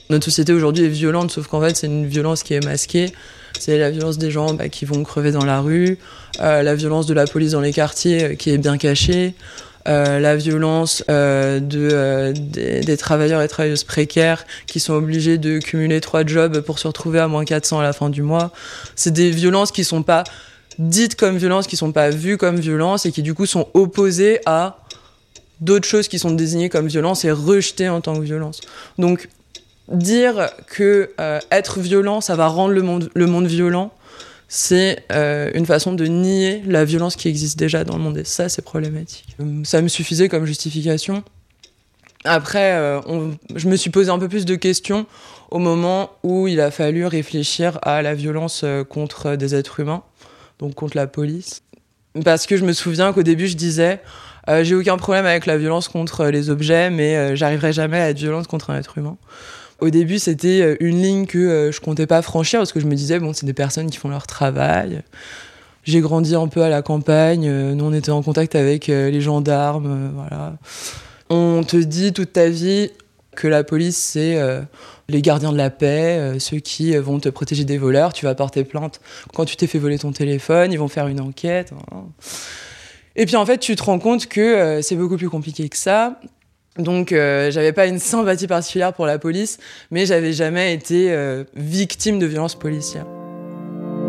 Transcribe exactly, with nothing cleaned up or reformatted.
Notre société aujourd'hui est violente, sauf qu'en fait, c'est une violence qui est masquée. C'est la violence des gens bah, qui vont crever dans la rue, euh, la violence de la police dans les quartiers euh, qui est bien cachée, euh, la violence euh, de, euh, des, des travailleurs et travailleuses précaires qui sont obligés de cumuler trois jobs pour se retrouver à moins quatre cents à la fin du mois. C'est des violences qui sont pas dites comme violences, qui sont pas vues comme violences et qui du coup sont opposées à d'autres choses qui sont désignées comme violences et rejetées en tant que violence. Donc, dire que euh, être violent, ça va rendre le monde, le monde violent, c'est euh, une façon de nier la violence qui existe déjà dans le monde. Et ça, c'est problématique. Ça me suffisait comme justification. Après, euh, on, je me suis posé un peu plus de questions au moment où il a fallu réfléchir à la violence contre des êtres humains, donc contre la police. Parce que je me souviens qu'au début, je disais euh, « j'ai aucun problème avec la violence contre les objets, mais euh, j'arriverai jamais à être violente contre un être humain ». Au début, c'était une ligne que euh, je comptais pas franchir parce que je me disais, bon, c'est des personnes qui font leur travail. J'ai grandi un peu à la campagne. Euh, nous, on était en contact avec euh, les gendarmes. Euh, voilà. On te dit toute ta vie que la police, c'est euh, les gardiens de la paix, euh, ceux qui euh, vont te protéger des voleurs. Tu vas porter plainte quand tu t'es fait voler ton téléphone. Ils vont faire une enquête. Hein. Et puis, en fait, tu te rends compte que euh, c'est beaucoup plus compliqué que ça. Donc, euh, j'avais pas une sympathie particulière pour la police, mais j'avais jamais été euh, victime de violences policières.